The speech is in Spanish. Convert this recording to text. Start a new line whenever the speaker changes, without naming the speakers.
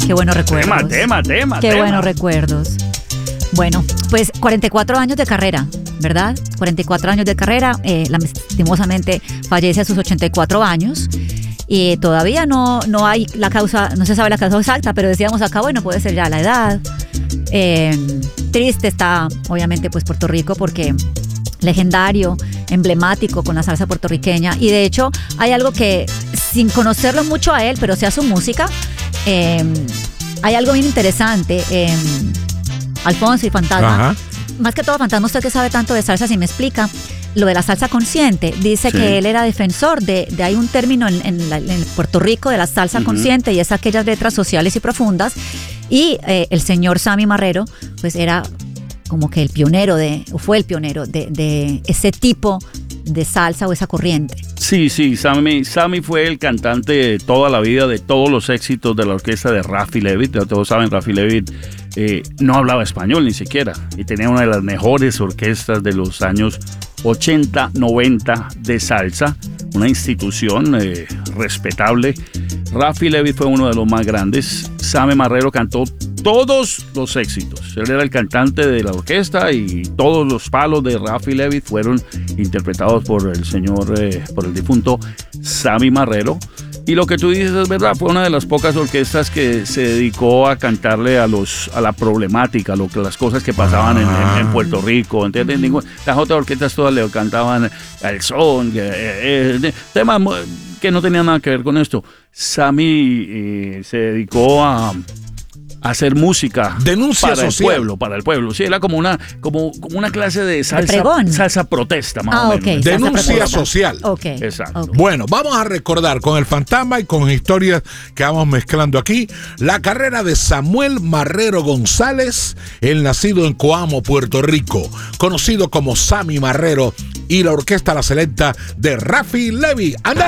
Qué buenos recuerdos. Qué buenos recuerdos. Bueno, pues 44 años de carrera, ¿verdad? 44 años de carrera. Lastimosamente fallece a sus 84 años. Y todavía no hay la causa, no se sabe la causa exacta, pero decíamos acá, bueno, puede ser ya la edad. Triste está, obviamente, pues Puerto Rico, porque legendario, emblemático con la salsa puertorriqueña. Y de hecho, hay algo que, sin conocerlo mucho a él, pero sea su música, hay algo bien interesante. Alfonso y Fantasma. Ajá. Más que todo, Fantasma, usted que sabe tanto de salsa, si me explica lo de la salsa consciente. Dice que él era defensor de hay un término en Puerto Rico de la salsa consciente, y es aquellas letras sociales y profundas. Y el señor Sammy Marrero, pues era como que fue el pionero de ese tipo de salsa o esa corriente.
Sí, Sammy fue el cantante de toda la vida, de todos los éxitos de la orquesta de Rafi Levitt. Ya todos saben, Rafi Levitt no hablaba español ni siquiera, y tenía una de las mejores orquestas de los años 80, 90 de salsa, una institución respetable. Rafi Levitt fue uno de los más grandes. Sammy Marrero cantó todos los éxitos. Él era el cantante de la orquesta, y todos los palos de Rafi Levitt fueron interpretados por el difunto Sammy Marrero. Y lo que tú dices es verdad, fue una de las pocas orquestas que se dedicó a cantarle a la problemática, las cosas que pasaban en Puerto Rico, ¿entiendes? Las otras orquestas todas le cantaban al son, temas que no tenían nada que ver con esto. Sammy se dedicó a hacer música para el pueblo. Sí, era como una clase de salsa protesta, más o menos.
Okay,
denuncia social.
Okay.
Exacto.
Okay.
Bueno, vamos a recordar con el Fantasma y con historias que vamos mezclando aquí la carrera de Samuel Marrero González, el nacido en Coamo, Puerto Rico, conocido como Sammy Marrero, y la orquesta La Selecta de Rafi Levitt. ¡Anda!